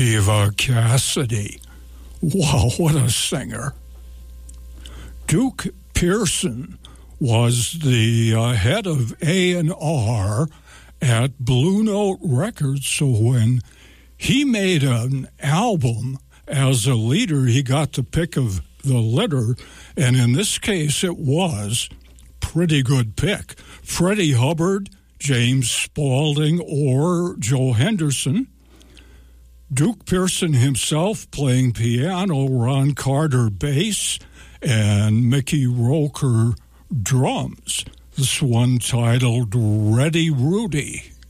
Eva Cassidy. Wow, what a singer. Duke Pearson was the head of A&R at Blue Note Records, so when he made an album as a leader, he got the pick of the litter, and in this case it was pretty good pick. Freddie Hubbard, James Spaulding, or Joe Henderson. Duke Pearson himself playing piano, Ron Carter bass, and Mickey Roker drums. This one titled Ready Rudy.